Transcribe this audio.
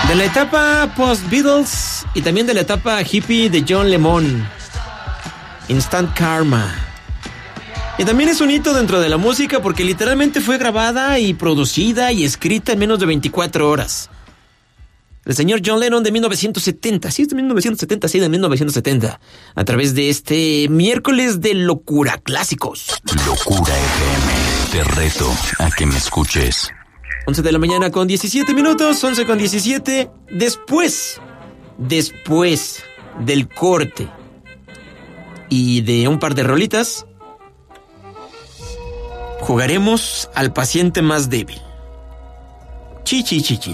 De la etapa post-Beatles y también de la etapa hippie de John Lemon, Instant Karma. Y también es un hito dentro de la música porque literalmente fue grabada y producida y escrita en menos de 24 horas. El señor John Lennon de 1970, sí, es de 1970, sí, de 1970, a través de este miércoles de Locura Clásicos. Locura FM, te reto a que me escuches. 11 de la mañana con 17 minutos, 11 con 17, después del corte y de un par de rolitas, jugaremos al paciente más débil. Chi.